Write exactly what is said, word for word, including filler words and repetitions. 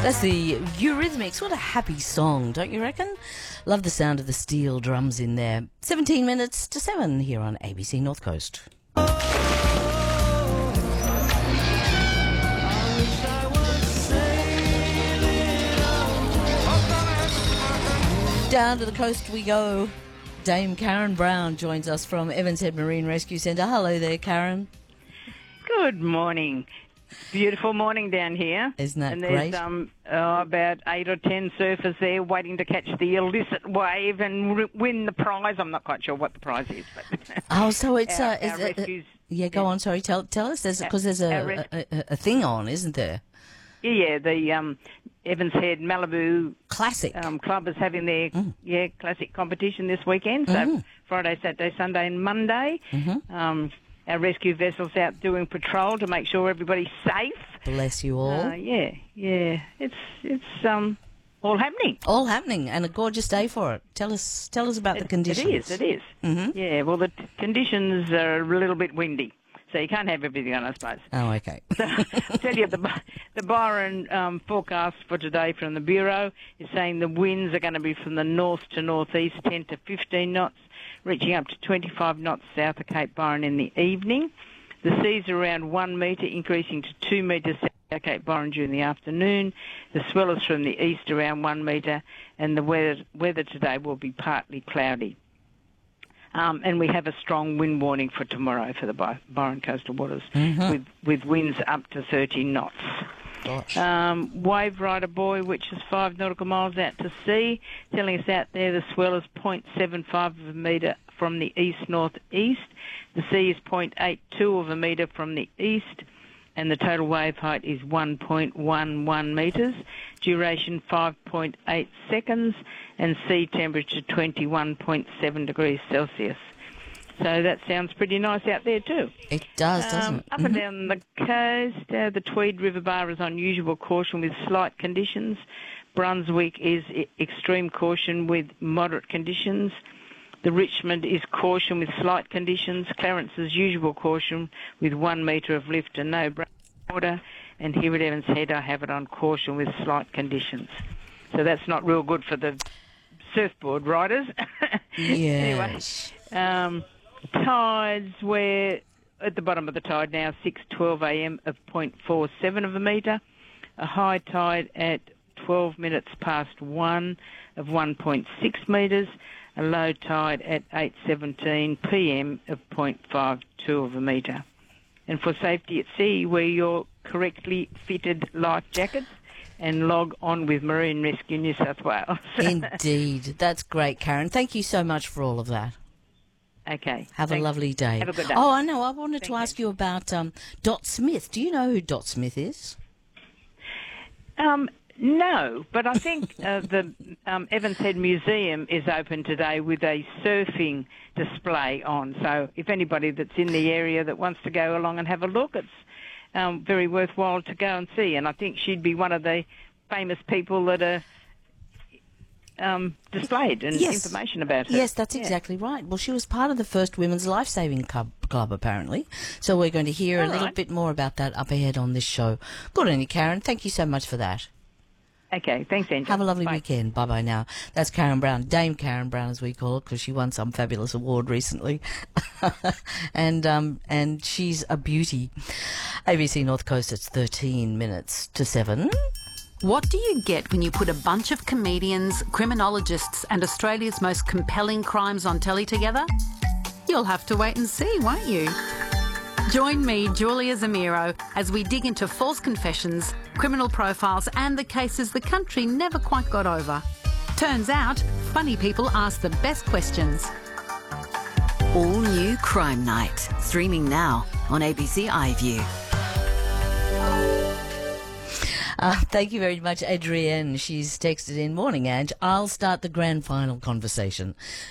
That's the Eurythmics. What a happy song, don't you reckon? Love the sound of the steel drums in there. seventeen minutes to seven here on A B C North Coast. Down to the coast we go. Dame Karen Brown joins us from Evans Head Marine Rescue Centre. Hello there, Karen. Good morning. Beautiful morning down here. Isn't that and there's, great? Um, oh, about eight or ten surfers there waiting to catch the illicit wave and r- win the prize. I'm not quite sure what the prize is, but Oh, so it's our, uh, is our it, uh, rescues. yeah. Go yeah. on. Sorry, tell tell us. There's because there's Our a, res- a, a a thing on, isn't there? Yeah, yeah, the um, Evans Head Malibu Classic. um, Club is having their Mm. yeah classic competition this weekend. So Mhm. Friday, Saturday, Sunday, and Monday. Mhm. Um, our rescue vessels out doing patrol to make sure everybody's safe. Bless you all. Uh, yeah, yeah. It's it's um all happening. All happening, and a gorgeous day for it. Tell us, tell us about the It- conditions. It is, it is. Mhm. Yeah, well, the t- conditions are a little bit windy, so you can't have everything on, I suppose. Oh, okay. So, I'll tell you, the, By- the Byron um, forecast for today from the Bureau is saying the winds are going to be from the north to northeast, ten to fifteen knots, reaching up to twenty-five knots south of Cape Byron in the evening. The seas are around one metre, increasing to two metres south of Cape Byron during the afternoon. The swell is from the east around one metre, and the weather, weather today will be partly cloudy. Um, and we have a strong wind warning for tomorrow for the By- Byron coastal waters, Mhm. with, with winds up to thirty knots. Gosh. Um, Wave Rider Buoy, which is five nautical miles out to sea, telling us out there the swell is zero point seven five of a metre from the east-northeast. The sea is zero point eight two of a metre from the east, and the total wave height is one point one one metres, duration five point eight seconds, and sea temperature twenty-one point seven degrees Celsius. So that sounds pretty nice out there too. It does, doesn't Um, it? up Mhm. and down the coast, uh, the Tweed River Bar is on usual caution with slight conditions. Brunswick is e- extreme caution with moderate conditions. The Richmond is caution with slight conditions. Clarence is usual caution with one metre of lift and no water. And here at Evans Head, I have it on caution with slight conditions. So that's not real good for the surfboard riders. Anyway, Yes. um, tides, we're at the bottom of the tide now, six twelve a m of zero point four seven of a metre. A high tide at twelve minutes past one of one point six metres. A low tide at eight seventeen p m of zero point five two of a metre. And for safety at sea, wear your correctly fitted life jackets and log on with Marine Rescue New South Wales. Indeed. That's great, Karen. Thank you so much for all of that. Okay. Have Thanks. a lovely day. Have a good day. Oh, I know. I wanted Thank to you. ask you about um, Dot Smith. Do you know who Dot Smith is? Um, no, but I think uh, the um, Evans Head Museum is open today with a surfing display on. So if anybody that's in the area that wants to go along and have a look, it's um, very worthwhile to go and see. And I think she'd be one of the famous people that are um, displayed and Yes. information about her. Yes, that's Yeah. exactly right. Well, she was part of the first Women's Life-Saving Club, club apparently. So we're going to hear a All little right. bit more about that up ahead on this show. Good on you, Karen. Thank you so much for that. Okay, thanks, Angela. Have a lovely Bye. weekend. Bye-bye now. That's Karen Brown, Dame Karen Brown as we call her, because she won some fabulous award recently. and um, and she's a beauty. A B C North Coast, it's thirteen minutes to seven. What do you get when you put a bunch of comedians, criminologists and Australia's most compelling crimes on telly together? You'll have to wait and see, won't you? Join me, Julia Zamiro, as we dig into false confessions, criminal profiles and the cases the country never quite got over. Turns out, funny people ask the best questions. All new Crime Night, streaming now on A B C iView. Uh, thank you very much, Adrienne. She's texted in, morning, Ange. I'll start the grand final conversation.